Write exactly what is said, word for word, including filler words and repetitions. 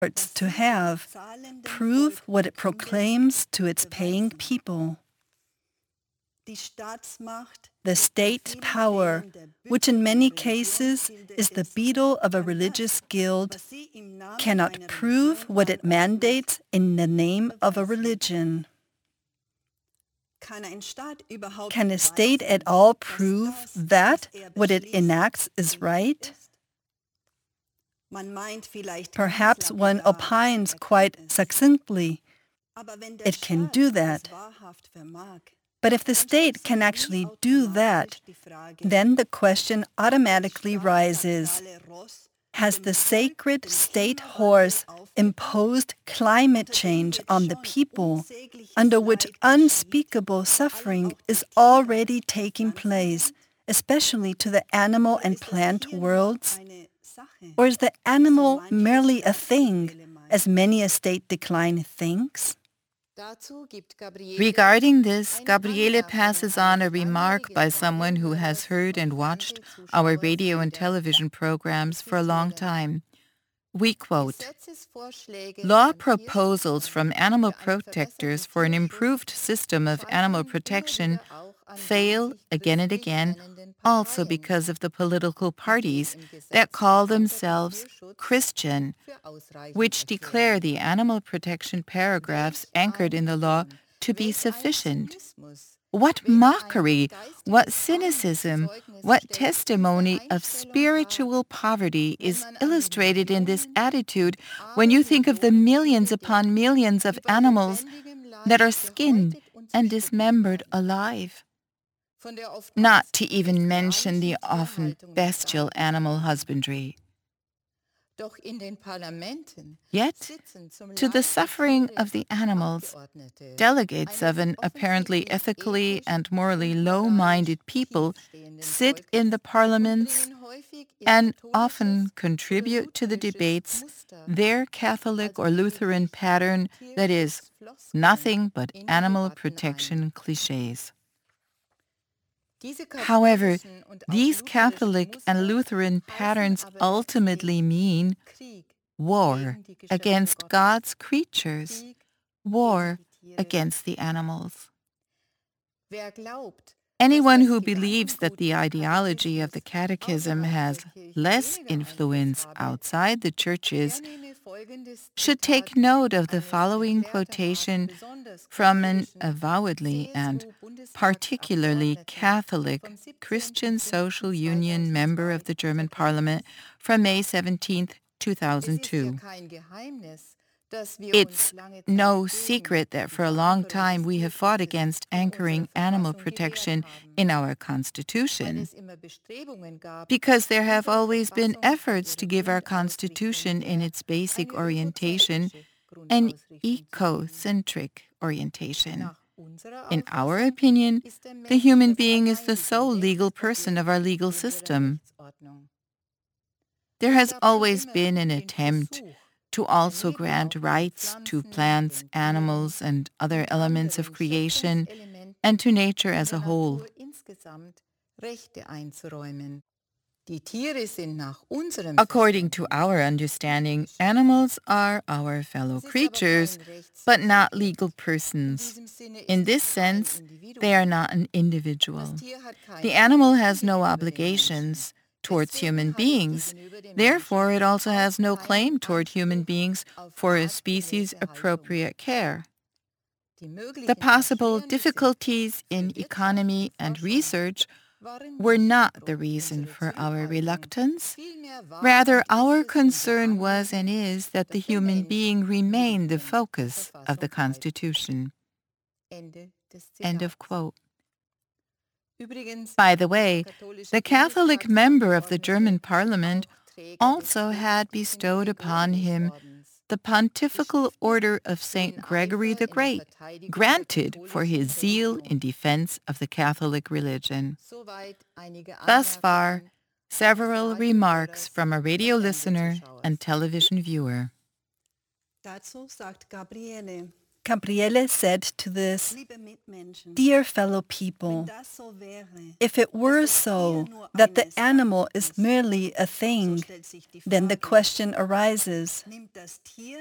purports to have prove what it proclaims to its paying people. The state power, which in many cases is the beadle of a religious guild, cannot prove what it mandates in the name of a religion. Can a state at all prove that what it enacts is right? Perhaps one opines quite succinctly, it can do that. But if the state can actually do that, then the question automatically rises, has the sacred state horse imposed climate change on the people, under which unspeakable suffering is already taking place, especially to the animal and plant worlds? Or is the animal merely a thing, as many a state decline thinks? Regarding this, Gabriele passes on a remark by someone who has heard and watched our radio and television programs for a long time. We quote, "Law proposals from animal protectors for an improved system of animal protection fail again and again, also because of the political parties that call themselves Christian, which declare the animal protection paragraphs anchored in the law to be sufficient. What mockery, what cynicism, what testimony of spiritual poverty is illustrated in this attitude when you think of the millions upon millions of animals that are skinned and dismembered alive. Not to even mention the often bestial animal husbandry. Yet, to the suffering of the animals, delegates of an apparently ethically and morally low-minded people sit in the parliaments and often contribute to the debates their Catholic or Lutheran pattern that is nothing but animal protection clichés. However, these Catholic and Lutheran patterns ultimately mean war against God's creatures, war against the animals. Anyone who believes that the ideology of the Catechism has less influence outside the churches should take note of the following quotation from an avowedly and particularly Catholic Christian Social Union member of the German Parliament from May seventeenth, two thousand two. It's no secret that for a long time we have fought against anchoring animal protection in our Constitution, because there have always been efforts to give our Constitution in its basic orientation an ecocentric orientation. In our opinion, the human being is the sole legal person of our legal system. There has always been an attempt to also grant rights to plants, animals, and other elements of creation, and to nature as a whole. According to our understanding, animals are our fellow creatures, but not legal persons. In this sense, they are not an individual. The animal has no obligations towards human beings. Therefore, it also has no claim toward human beings for a species-appropriate care. The possible difficulties in economy and research were not the reason for our reluctance. Rather, our concern was and is that the human being remain the focus of the Constitution. End of quote. By the way, the Catholic member of the German Parliament also had bestowed upon him the Pontifical Order of Saint Gregory the Great, granted for his zeal in defense of the Catholic religion. Thus far, several remarks from a radio listener and television viewer. Dazu sagt Gabriele: Gabriele said to this, "Dear fellow people, if it were so that the animal is merely a thing, then the question arises,